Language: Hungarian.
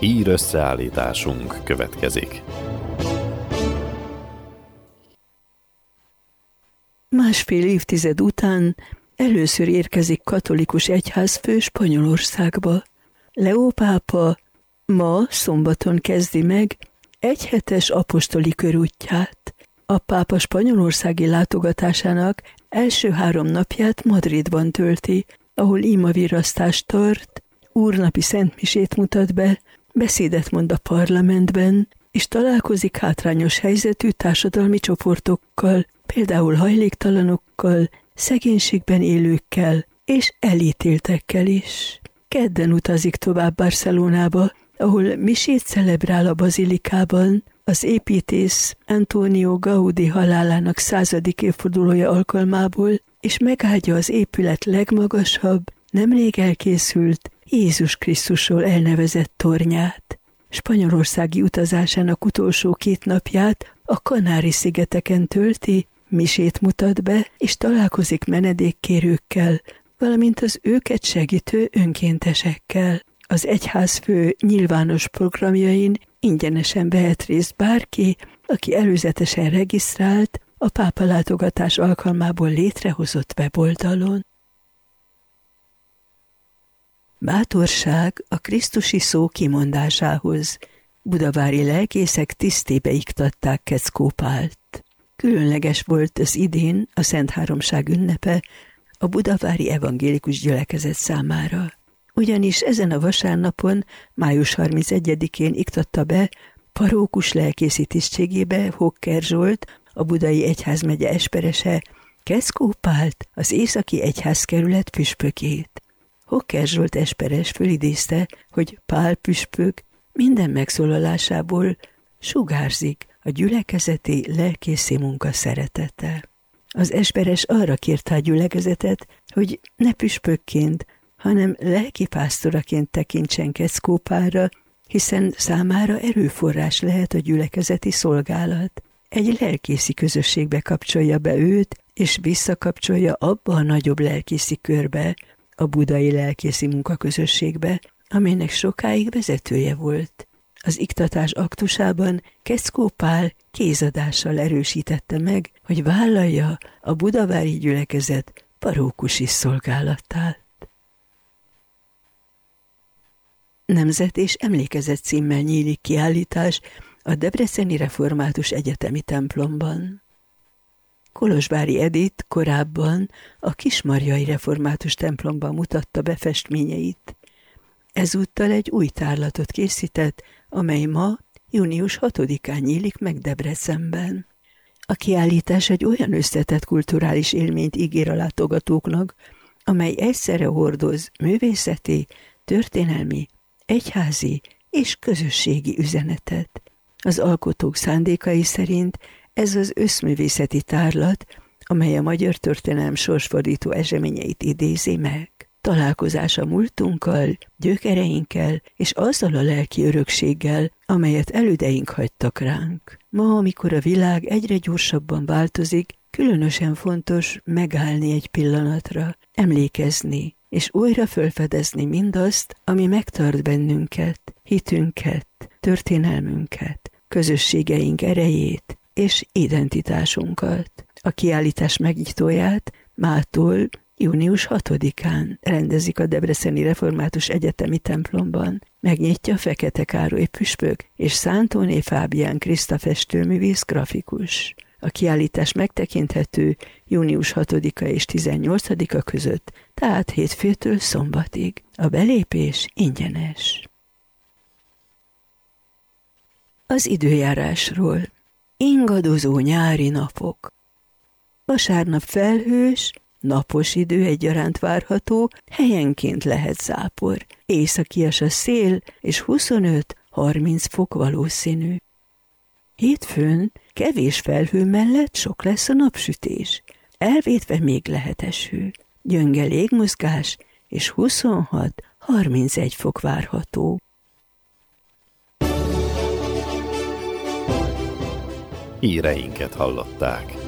Hír összeállításunk következik. Másfél évtized után először érkezik katolikus egyházfő Spanyolországba. Leó pápa ma szombaton kezdi meg egyhetes apostoli körútját. A pápa spanyolországi látogatásának első 3 napját Madridban tölti, ahol imavirasztást tart, úrnapi szentmisét mutat be, beszédet mond a parlamentben, és találkozik hátrányos helyzetű társadalmi csoportokkal, például hajléktalanokkal, szegénységben élőkkel és elítéltekkel is. Kedden utazik tovább Barcelonába, ahol misét celebrál a bazilikában, az építész Antonio Gaudí halálának 100. évfordulója alkalmából, és megáldja az épület legmagasabb, nemrég elkészült Jézus Krisztusról elnevezett tornyát. Spanyolországi utazásának utolsó 2 napját a Kanári-szigeteken tölti, misét mutat be, és találkozik menedékkérőkkel, valamint az őket segítő önkéntesekkel. Az egyházfő nyilvános programjain ingyenesen vehet részt bárki, aki előzetesen regisztrált a pápa látogatás alkalmából létrehozott weboldalon. Bátorság a krisztusi szó kimondásához. Budavári lelkészek tisztébe iktatták Keckó Pált. Különleges volt az idén a Szent Háromság ünnepe a budavári evangélikus gyülekezet számára. Ugyanis ezen a vasárnapon, május 31-én iktatta be parókus lelkészi tisztségébe Hokker Zsolt, a budai egyházmegye esperese, Keckó Pált, az északi egyházkerület püspökét. Hokker Zsolt esperes fölidézte, hogy Pál püspök minden megszólalásából sugárzik a gyülekezeti lelkészi munka szeretete. Az esperes arra kérte a gyülekezetet, hogy ne püspökként, hanem lelkipásztoraként tekintsen Keckó Pálra, hiszen számára erőforrás lehet a gyülekezeti szolgálat. Egy lelkészi közösségbe kapcsolja be őt, és visszakapcsolja abba a nagyobb lelkészi körbe, a budai lelkészi munkaközösségbe, amelynek sokáig vezetője volt. Az iktatás aktusában Keckó Pál kézadással erősítette meg, hogy vállalja a budavári gyülekezet parókusi szolgálatát. Nemzet és emlékezet címmel nyílik kiállítás a Debreceni Református Egyetemi templomban. Kolozsvári Edith korábban a Kismarjai Református templomban mutatta be festményeit. Ezúttal egy új tárlatot készített, amely ma, június 6-án nyílik meg Debrecenben. A kiállítás egy olyan összetett kulturális élményt ígér a látogatóknak, amely egyszerre hordoz művészeti, történelmi, egyházi és közösségi üzenetet. Az alkotók szándékai szerint ez az összművészeti tárlat, amely a magyar történelem sorsfordító eseményeit idézi meg. Találkozása múltunkkal, gyökereinkkel és azzal a lelki örökséggel, amelyet elődeink hagytak ránk. Ma, amikor a világ egyre gyorsabban változik, különösen fontos megállni egy pillanatra, emlékezni, és újra felfedezni mindazt, ami megtart bennünket, hitünket, történelmünket, közösségeink erejét és identitásunkat. A kiállítás megnyitóját mától június 6-án rendezik a Debreceni Református Egyetemi templomban. Megnyitja Fekete Károly püspök és Szántóné Fábián Kriszta festőművész grafikus. A kiállítás megtekinthető június 6-a és 18-a között, tehát hétfőtől szombatig. A belépés ingyenes. Az időjárásról. Ingadozó nyári napok. Vasárnap felhős, napos idő egyaránt várható, helyenként lehet zápor. Északias a szél, és 25-30 fok valószínű. Hétfőn kevés felhő mellett sok lesz a napsütés. Elvétve még lehet eső. Gyönge légmozgás, és 26-31 fok várható. Híreinket hallották.